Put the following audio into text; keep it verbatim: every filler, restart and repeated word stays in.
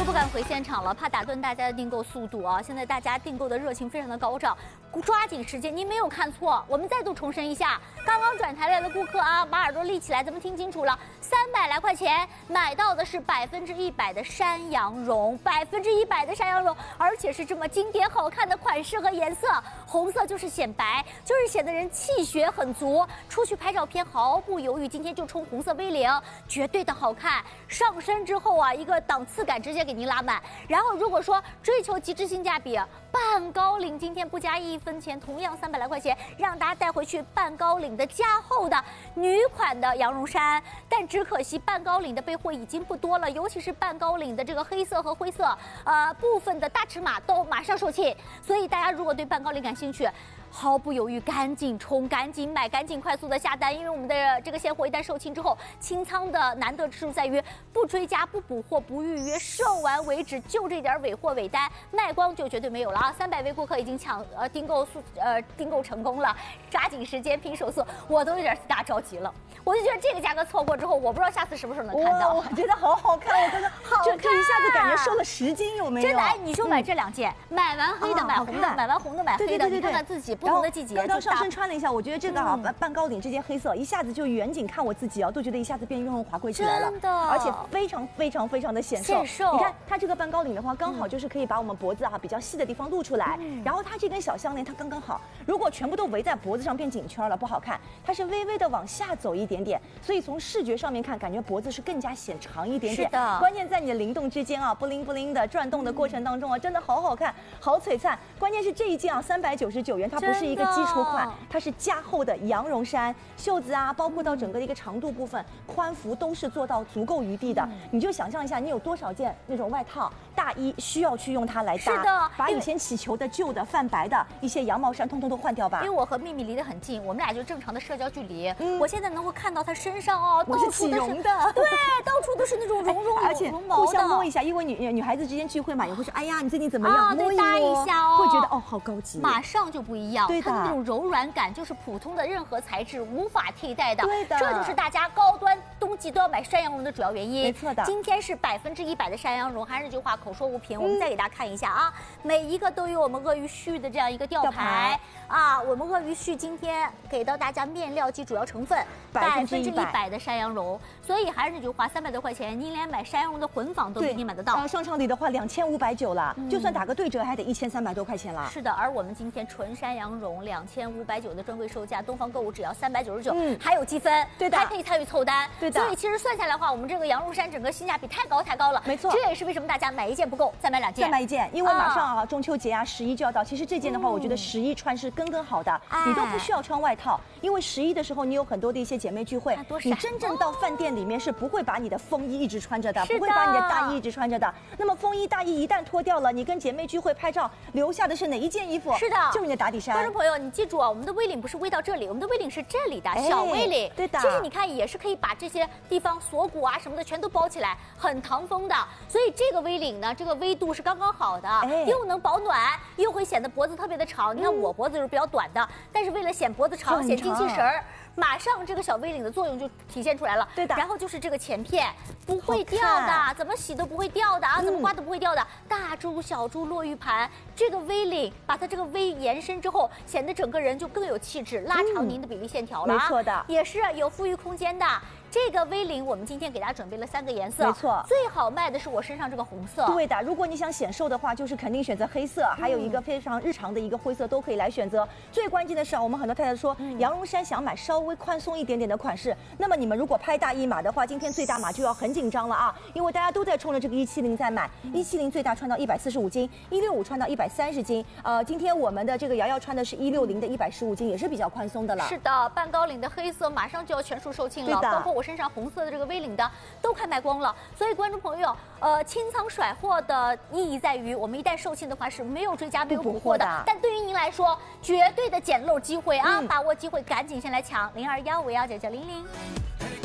都不敢回现场了，怕打断大家的订购速度啊！现在大家订购的热情非常的高涨，抓紧时间，您没有看错。我们再度重申一下，刚刚转台来的顾客啊，把耳朵立起来，咱们听清楚了，三百来块钱买到的是百分之一百的山羊绒，百分之一百的山羊绒，而且是这么经典好看的款式和颜色，红色就是显白，就是显得人气血很足，出去拍照片毫不犹豫，今天就冲红色 V 领，绝对的好看。上身之后啊，一个档次感直接给您拉满。然后如果说追求极致性价比，半高领今天不加一分钱，同样三百来块钱，让大家带回去半高领的加厚的女款的羊绒衫。但只可惜半高领的备货已经不多了，尤其是半高领的这个黑色和灰色，呃，部分的大尺码都马上售罄。所以大家如果对半高领感兴趣，毫不犹豫，赶紧冲，赶紧买，赶紧快速的下单，因为我们的这个现货一旦售罄之后，清仓的难得之处在于不追加、不补货、不预约，售完为止，就这点尾货尾单，卖光就绝对没有了啊！三百位顾客已经抢呃订购速呃订购成功了，抓紧时间拼手速，我都有点大着急了，我就觉得这个价格错过之后，我不知道下次什么时候能看到。 我觉得好好看，我真的好看， 这一下子感觉瘦了十斤，有没有？ 真的，哎，你说买这两件，嗯、买完黑的买红的，买完红的买黑的， 对对对对你看看自己。不同的季节， 刚刚上身穿了一下，我觉得这个啊，半半高领这件黑色，一下子就远景看我自己啊，都觉得一下子变雍容华贵起来了， 真的， 而且非常非常非常的显瘦。 显瘦， 你看它这个半高领的话，刚好就是可以把我们脖子啊比较细的地方露出来，嗯、然后它这根小项链它刚刚好，如果全部都围在脖子上变紧圈了不好看，它是微微的往下走一点点，所以从视觉上面看，感觉脖子是更加显长一点点。 是的， 关键在你的灵动之间啊，不灵不灵的转动的过程当中啊，真的好好看，好璀璨。关键是这一件啊，三百九十九元，它不是一个基础款，它是加厚的羊绒衫，袖子啊，包括到整个的一个长度部分，宽幅都是做到足够余地的。嗯、你就想象一下，你有多少件那种外套、大衣需要去用它来搭？ 是的， 把以前起球的、旧的、泛白的一些羊毛衫，通通都换掉吧。 因为我和秘密离得很近，我们俩就正常的社交距离。嗯、我现在能够看到他身上哦， 我是起绒的， 对，到处都是那种绒绒而且互相摸一下，因为女女孩子之间聚会嘛，也会说，哎呀，你最近怎么样？ 啊、 摸一搭一下哦， 会觉得哦，好高级， 马上就不一样。 对的， 它的那种柔软感就是普通的任何材质无法替代的。 对的， 这就是大家高端冬季都要买山羊绒的主要原因。 没错的， 今天是百分之一百的山羊绒，还是那句话，口说无凭。嗯、我们再给大家看一下啊，每一个都有我们鳄鱼絮的这样一个吊牌啊。我们鳄鱼絮今天给到大家面料及主要成分百分之一百的山羊绒，所以还是那句话，三百多块钱，您连买山羊绒的混纺都给你买得到。 呃，上场里的话两千五百九了，嗯、就算打个对折还得一千三百多块钱了。 是的，而我们今天纯山羊绒两千五百九的专柜售价，东方购物只要三百九十九，嗯，还有积分， 对的， 还可以参与凑单， 对的。 所以其实算下来的话，我们这个羊绒衫整个性价比太高太高了， 没错。 这也是为什么大家买一件不够，再买两件， 再买一件，因为马上啊中秋节啊十一就要到。其实这件的话，我觉得十一穿是刚刚好的， 哎、 你都不需要穿外套，因为十一的时候你有很多的一些姐妹聚会，你真正到饭店里面是不会把你的风衣一直穿着的，不会把你的大衣一直穿着的。那么风衣大衣一旦脱掉了，你跟姐妹聚会拍照留下的是哪一件衣服？ 是的， 就是你的打底衫。 观众朋友，你记住啊，我们的 V 领不是 V 到这里，我们的 V 领是这里的、哎、小 V 领。 对的， 其实你看也是可以把这些地方锁骨啊什么的全都包起来，很唐风的。所以这个 V 领呢，这个 V 度是刚刚好的，哎、又能保暖，又会显得脖子特别的长。你看我脖子是比较短的，但是为了显脖子长、显精气神儿。马上这个小 V 领的作用就体现出来了， 对的。 然后就是这个前片不会掉的，怎么洗都不会掉的啊，嗯、怎么刮都不会掉的。大珠小珠落玉盘，这个 V 领把它这个 V 延伸之后，显得整个人就更有气质，拉长您的比例线条了、啊嗯。 没错的， 也是有富裕空间的。这个 V 领我们今天给大家准备了三个颜色， 没错， 最好卖的是我身上这个红色。 对的，如果你想显瘦的话，就是肯定选择黑色，还有一个非常日常的一个灰色都可以来选择。最关键的是啊，我们很多太太说，嗯、羊绒衫想买稍微宽松一点点的款式，那么你们如果拍大一码的话，今天最大码就要很紧张了啊，因为大家都在冲着这个一七零在买，一七零最大穿到一百四十五斤，一六五穿到一百三十斤。呃，今天我们的这个瑶瑶穿的是一六零的一百十五斤，也是比较宽松的了。 是的，半高领的黑色马上就要全数售罄了，包括我身上红色的这个 V 领的都快卖光了。所以观众朋友，呃，清仓甩货的意义在于，我们一旦售罄的话是没有追加、没有补货的。但对于您来说，绝对的捡漏机会啊！嗯、把握机会，赶紧先来抢零二幺五幺九九零零。